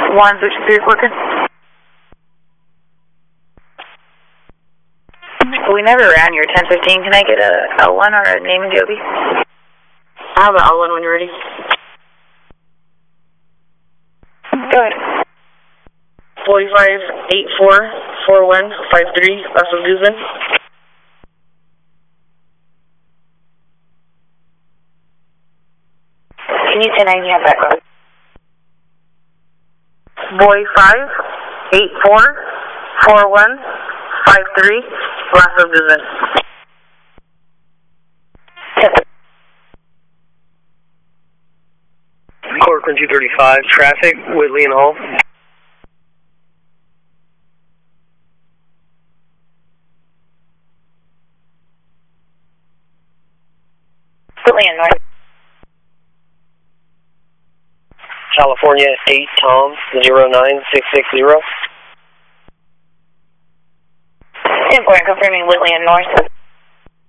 163 working. We never ran your 1015. Can I get a L1 or a name and DOB? I have an L1 when you're ready. Go ahead. 45844153, Las of Guzman. Can you 1090 have that road? Boy 5844153, Las of Guzman. Corcoran 235, traffic, Whitley and Hall. Whitley and North. California 8 Tom 09660. 10 point confirming Whitley and North.